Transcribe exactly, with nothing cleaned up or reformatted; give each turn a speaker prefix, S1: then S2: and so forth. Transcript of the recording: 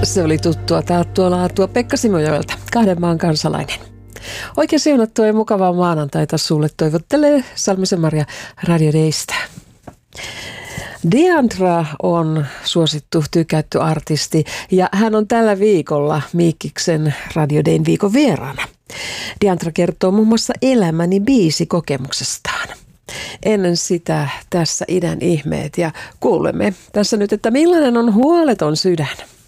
S1: Se oli tuttua taattua laatua Pekka Simojoelta, kahden maan kansalainen. Oikein siunattua ja mukavaa maanantaita sulle toivottelee Salmisen Maria Radio Daystä. Diandra on suosittu, tykätty artisti ja hän on tällä viikolla Miikkiksen Radio Dayn viikon vieraana. Diandra kertoo muun muassa Elämäni biisi kokemuksestaan. Ennen sitä tässä idän ihmeet ja kuulemme tässä nyt, että millainen on huoleton sydän.